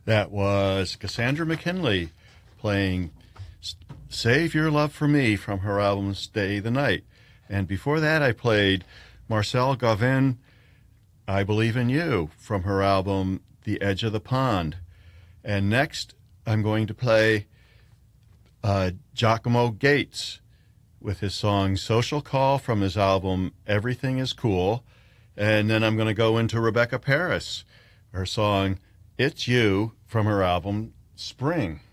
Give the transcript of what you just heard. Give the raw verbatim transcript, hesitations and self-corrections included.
That was Cassandra McKinley playing Save Your Love for Me from her album Stay the Night. And before that, I played Marcel Gauvin, I Believe in You from her album The Edge of the Pond. And next, I'm going to play uh, Giacomo Gates with his song Social Call from his album Everything is Cool. And then I'm going to go into Rebecca Paris, her song It's You from her album Spring.